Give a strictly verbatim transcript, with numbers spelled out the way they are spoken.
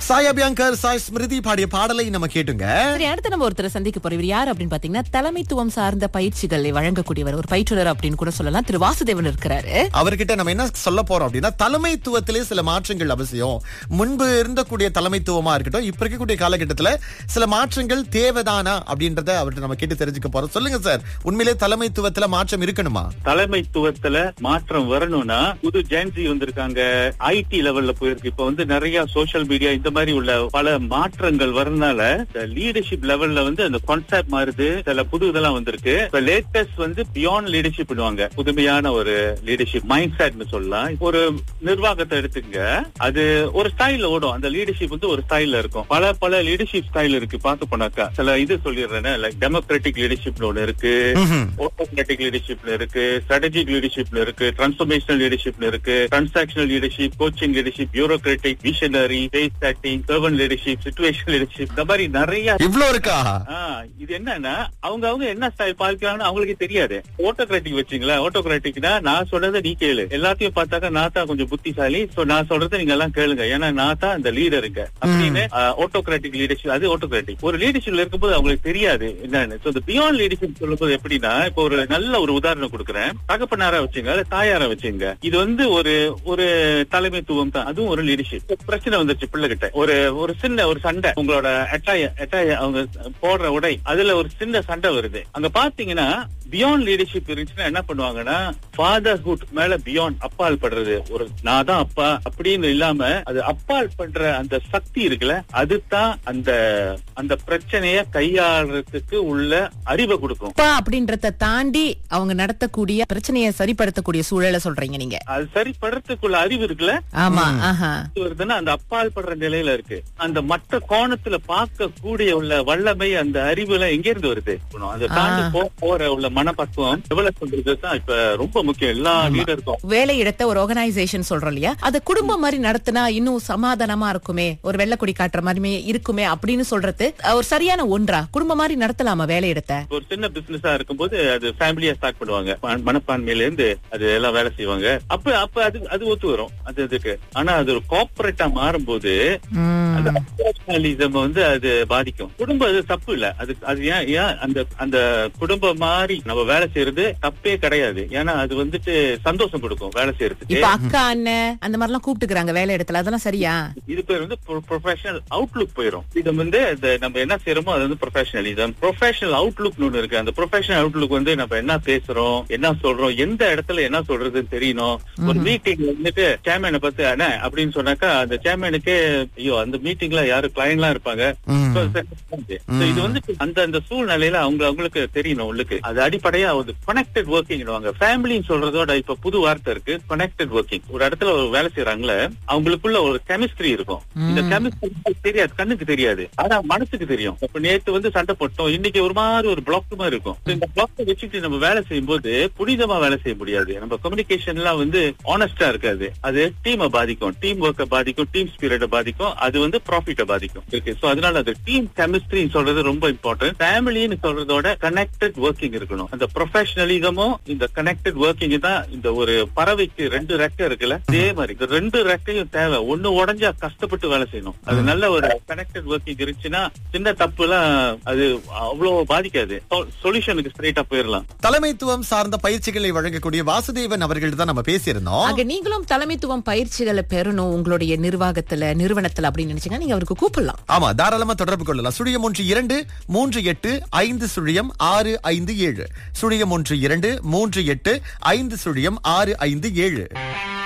சாய் அபியங்கர், சாய் ஸ்மிருதி பாடிய பாடலை நம்ம கேட்டுங்க. சரி, அடுத்து நம்ம ஒருத்தரை சந்திக்க போறோம். இவர் யார் அப்படின்னு பாத்தீங்கன்னா, தலைமைத்துவம் சார்ந்த பயிற்சிகளை வழங்கக்கூடியவர், ஒரு பயிற்றுனர் அப்படின்னு கூட சொல்லலாம். திரு வாசுதேவன் இருக்கிறாரு. அவர்கிட்ட நம்ம என்ன சொல்ல போறோம் அப்படின்னா, தலைமைத்துவத்திலே சில மாற்றங்கள் அவசியம். முன்பு இருந்தக்கூடிய தலைமைத்துவமா இருக்கட்டும், இப்ப இருக்கக்கூடிய காலகட்டத்துல சில மாற்றங்கள் தேவைதானா அப்படின்றத அவர்கிட்ட நம்ம கேட்டு தெரிஞ்சுக்க போறோம். சொல்லுங்க சார், உண்மையிலே தலைமைத்துவத்துல மாற்றம் இருக்கணுமா? தலைமைத்துவத்துல மாற்றம் வரணும்னா புது ஜென்சி வந்திருக்காங்க, ஐடி லெவல்ல போயிருக்கு. இப்ப வந்து நிறைய சோசியல் மீடியா இந்த மாதிரி உள்ள பல மாற்றங்கள் வரனால லீடர்ஷிப் லெவல்ல வந்து அந்த கான்செப்ட் மாறுது. சில புது இதெல்லாம் வந்திருக்கு. இப்ப லேட்டஸ்ட் வந்து பியாண்ட் லீடர்ஷிப் பண்ணுவாங்க, புதுமையான ஒரு லீடர்ஷிப் மைண்ட் செட்னு சொல்லலாம். ஒரு நிர்வாகத்தை எடுத்துங்க, அது ஒரு ஸ்டைல்ல ஓடும். அந்த லீடர்ஷிப் வந்து ஒரு ஸ்டைல்ல இருக்கும். பல பல லீடர்ஷிப் ஸ்டைல் இருக்கு. பாத்து போனாக்கா சில இது சொல்லிடுறேன், லைக் டெமோக்ராட்டிக் லீடர்ஷிப்ல ஒண்ணு இருக்கு, ஆட்டோக்ராட்டிக் லீடர்ஷிப்ல இருக்கு, ஸ்ட்ராட்டஜிக் லீடர்ஷிப்ல இருக்கு, டிரான்ஸ்ஃபர்மேஷனல் லீடர்ஷிப்ல இருக்கு, transactional leadership, coaching leadership, bureaucratic, visionary, base setting, servant leadership, situational leadership, இந்த மாதிரி நிறைய இவ்வளவு இருக்கா? இது என்னன்னா அவங்க அவங்க என்ன ஸ்டைல் பாதிக்கிறாங்கன்னு அவங்களுக்கு தெரியாது. ஆட்டோக்ராட்டிக் வச்சுங்களா, ஆட்டோக்ராட்டிக்னா நான் சொல்றதை நீ கேளு, எல்லாத்தையும் பார்த்தாக்கா நான் தான் கொஞ்சம் புத்திசாலி, சோ நான் சொல்றதை நீங்க எல்லாம் கேளுங்க, ஏன்னா நான் தான் இந்த லீடருங்க அப்படின்னு ஆட்டோக்ராட்டிக் லீடர்ஷிப். அது ஆட்டோக்ராட்டிக். ஒரு லீடர்ஷிப்ல இருக்கும்போது அவங்களுக்கு தெரியாது என்னன்னு. சோ இந்த பியாண்ட் லீடர்ஷிப் சொல்லும்போது எப்படின்னா, இப்போ ஒரு நல்ல ஒரு உதாரணம் கொடுக்குறேன். தகப்பனாரா வச்சுங்க, தாயாரா வச்சுங்க, இது வந்து ஒரு ஒரு தலைமைத்துவம் தான், அதுவும் ஒரு லீடர்ஷிப். பிரச்சனை வந்துருச்சு பிள்ளை கிட்ட, ஒரு ஒரு சின்ன ஒரு சண்டை, உங்களோட அட்டாய அட்டாய அவங்க போடுற உடை, அதுல ஒரு சின்ன சண்டை வருது. அங்க பாத்தீங்கன்னா பியாண்ட் லீடர்ஷிப் இருந்துச்சுன்னா என்ன பண்ணுவாங்கன்னா, ஃபாதர்ஹுட் மேல பியாண்ட் அப்பால் படுறது, ஒரு நான் தான் அப்பா அப்படின்னு இல்லாம அது அப்பால் பண்ற அந்த சக்தி இருக்குல்ல, அதுதான் அந்த அந்த பிரச்சனைய கையாளுறதுக்கு உள்ள அறிவை கொடுக்கும். அப்பா அப்படின்றத தாண்டி அவங்க நடத்தக்கூடிய பிரச்சனையை சரிப்படுத்தக்கூடிய சூழலை சொல்றீங்க நீங்க. அது சரிப்படுறதுக்குள்ள அறிவு இருக்குல்ல, ஆமா, வருதுன்னா அந்த அப்பால் படுற நிலையில இருக்கு. அந்த மற்ற கோணத்துல பார்க்க கூடிய உள்ள வல்லமை, அந்த அறிவு எல்லாம் எங்க இருந்து வருது? அதை தாண்டி போற உள்ள மனப்பக்குவம் டெவலப் பண்றதுதான் இப்ப ரொம்ப முக்கியம் எல்லா லீடருக்கும். வேலையிடத்த ஒரு ஆர்கனைசேஷன் சொல்றோம் இல்லையா, அது குடும்பம் மாதிரி நடத்தினா இன்னும் சமாதானமா இருக்குமே, ஒரு வெள்ளக்கொடி காட்டுற மாதிரி இருக்குமே அப்படின்னு சொல்றது ஒரு சரியான ஒன்றா? குடும்பம் மாதிரி நடத்தலாமா வேலையிடத்த? ஒரு சின்ன பிசினஸா இருக்கும்போது அது ஃபேமிலியா ஸ்டார்ட் பண்ணுவாங்க, மனப்பான்மையில இருந்து அது எல்லாம் வேலை செய்வாங்க. அப்ப அப்ப அது அது ஒத்து வரும் அது இதுக்கு. ஆனா அது ஒரு கார்பரேட்டா மாறும்போது அந்த பர்சனலிசம் வந்து அது பாதிக்கும். குடும்பம் அது தப்பு இல்ல, அது அது ஏன் ஏன் அந்த அந்த குடும்பம் மாதிரி நம்ம வேலை செய்யறது தப்பே கிடையாது. ஏன்னா அது வந்துட்டு சந்தோஷம் கொடுக்கும் வேலை செய்யறதுக்கு. இப்ப அக்கா அண்ணன் அந்த மாதிரி எல்லாம் கூப்பிட்டுக்கிறாங்க வேலை இடத்துல, அதெல்லாம் சரியா? இது பேர் வந்து ப்ரொஃபஷனல் அவுட்லுக் போயிடும். இது வந்து நம்ம என்ன செய்யறோமோ அது வந்து ப்ரொஃபஷனலிசம். ப்ரொஃபஷனல் அவுட்லுக் ஒண்ணு இருக்கு. அந்த ப்ரொஃபஷனல் அவுட்லுக் வந்து நம்ம என்ன பேசுறோம், என்ன சொல்றோம், எந்த இடத்துல என்ன சொல்றதுன்னு தெரியணும். ஒரு மீட்டிங் வந்துட்டு சேர்மேனை பத்தி அண்ணே அப்படின்னு சொன்னாக்கா அந்த சேர்மேனுக்கே ஐயோ அந்த மீட்டிங்ல யாரு கிளைண்ட் எல்லாம் இருப்பாங்க. இது வந்து அந்த அந்த சூழ்நிலையில அவங்க அவங்களுக்கு தெரியணும் உள்ளுக்கு. அது அடிப்படையா ஒரு கனெக்டட் ஒர்க்கிங். ஃபேமிலின்னு சொல்றதோட இப்ப புது வார்த்தை இருக்கு, கனெக்டட் ஒர்க்கிங். ஒரு இடத்துல ஒரு வேலை செய்யறாங்களே, அவங்களுக்குள்ள ஒரு கெமிஸ்ட்ரி இருக்கும். இந்த கெமிஸ்ட்ரி தெரியாது, கண்ணுக்கு தெரியாது, ஆனா மனசுக்கு தெரியும். இப்ப நேத்து வந்து சண்டை போட்டோம், இன்னைக்கு ஒரு மாதிரி ஒரு பிளாக் மாதிரி இருக்கும். இந்த பிளாக் வச்சுட்டு நம்ம வேலை செய்யும் போது புனிதமா வேலை செய்ய முடியாது. நம்ம கம்யூனிகேஷன் எல்லாம் வந்து ஆனஸ்டா இருக்காது. அது டீமை பாதிக்கும், டீம் ஒர்க்கை பாதிக்கும், டீம் ஸ்பிரிட்டை பாதிக்கும், அது வந்து ப்ராஃபிட்டை பாதிக்கும். ஓகே, சோ அதனால அது டீம் கெமிஸ்ட்ரி சொல்றது ரொம்ப இம்பார்ட்டன்ட். ஃபேமிலின்னு சொல்றதோட கனெக்டட் ஒர்க்கிங் இருக்கணும். அந்த ப்ரொஃபஷனலிசமும் இந்த கனெக்டட் ஒர்க்கிங் தான். இந்த ஒரு பறவைக்கு ரெண்டு ரெக்கை இருக்குல்ல, அதே மாதிரி இந்த ரெண்டு ரெக்கையும் தேவை. ஒண்ணு உடஞ்சா கஷ்டப்பட்டு வேலை செய்யணும். அது நல்ல ஒரு கனெக்டட் ஒர்க்கிங் இருந்துச்சுன்னா சின்ன தப்பு எல்லாம் அது அவ்வளவு பாதிக்காது. சொல்யூஷனுக்கு ஸ்ட்ரைட்டா போயிடலாம். தலைமைத்துவம் சார்ந்த பயிற்சிகளை வழங்கக்கூடிய வாசுதேவன் அவர்கள் தான் நம்ம பேசியிருந்தோம். அங்க நீங்களும் தலைமைத்துவம் பயிற்சிகளை பெறணும் உங்களுடைய நிர்வாகத்துல, நிறுவனத்துல அப்படின்னு நினைச்சீங்கன்னா நீங்க அவருக்கு கூப்பிடலாம். ஆமா, தாராளமா தொடர்பு கொள்ளலாம். சுழியம் ஒன்று இரண்டு மூன்று எட்டு ஐந்து சுழியம் ஆறு ஐந்து ஏழு சுழியம் ஒன்று இரண்டு மூன்று எட்டு ஐந்து சுழியம் ஆறு ஐந்து ஏழு.